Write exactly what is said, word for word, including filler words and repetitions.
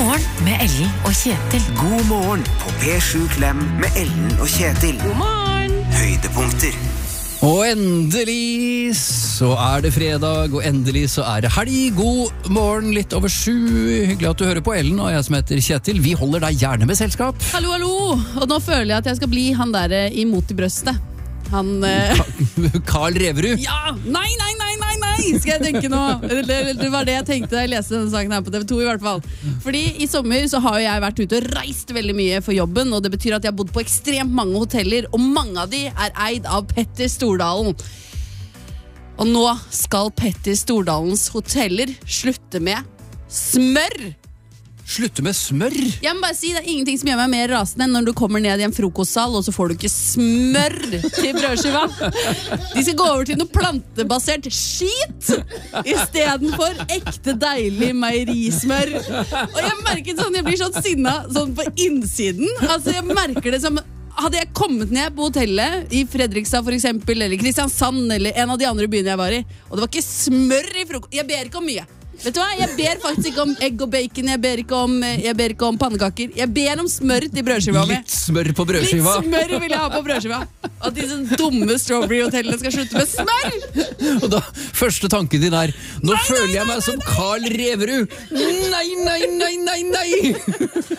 Morgen med Ellen og Kjetil. God morgen på P sju Klem med Ellen og Kjetil. God morgen. Høydepunkter. Og endelig så er det fredag, og endelig så er det helg. God morgen, litt over sju. Hyggelig at du hører på Ellen, og jeg som heter Kjetil. Vi holder deg gjerne med selskap. Hallo, hallo. Og nå føler jeg at jeg skal bli han der imot i brøstet. Han... Eh... Carl Reverud. Ja! Nei, nei, nei, nei, nei! Skal jeg tenke nå? Det, det var det jeg tenkte da jeg leste denne saken her på T V to i hvert fall. Fordi i sommer så har jeg vært ute og reist veldig mye for jobben, og det betyr at jeg har bodd på ekstremt mange hoteller, og mange av de er eid av Petter Stordalen. Og nå skal Petter Stordalens hoteller slutte med smør! Slutte med smør? Jeg må bare si, det er ingenting som gjør meg mer rasende enn når du kommer ned i en frokostsal, og så får du ikke smør til brødskiva. De skal gå over til noe plantebasert skit i stedet for ekte deilig meierismør. Og jeg merker sånn, jeg blir sånn sinnet sånn på innsiden. Altså, jeg merker det som... Hadde jeg kommet ned på hotellet i Fredrikstad for eksempel, eller Kristiansand, eller en av de andre byene jeg var i, og det var ikke smør i frokost. Jeg ber ikke om mye. Vet du hva? Jeg ber faktisk ikke om egg og bacon. Jeg ber ikke om, jeg ber ikke om pannekaker. Jeg ber om smør til brødskiva mi. Litt smør på brødskiva. Litt smør vil jeg ha på brødskiva. At disse dumme Strawberry-hotellene skal slutte med smør. Og da, første tanken din er, nå nei, føler nei, jeg meg nei, som nei. Carl Reverud. Nei, nei, nei, nei, nei.